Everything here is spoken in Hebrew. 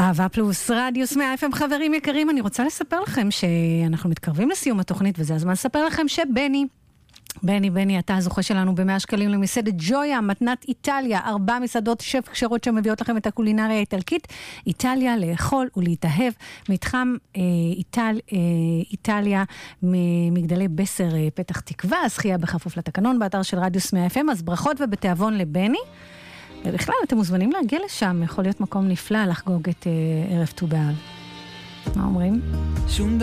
אהבה פלוס, רדיוס 100 FM. חברים יקרים, אני רוצה לספר לכם שאנחנו מתקרבים לסיום התוכנית, וזה הזמן לספר לכם בני, אתה הזוכה שלנו ב100 שקלים למסעדת ג'ויה, מתנת איטליה, 4 מסעדות שף כשרות שמביאות לכם את הקולינריה האיטלקית, איטליה לאכול ולהתאהב, מתחם איטליה, מגדלי בסר פתח תקווה, זכייה בכפוף לתקנון, באתר של רדיוס 100 FM, אז ברכות ובתיאבון לבני, ובכלל אתם מוזמנים להגיע לשם, יכול להיות מקום נפלא לחגוג את ערב ט"ו באב. מה אומרים?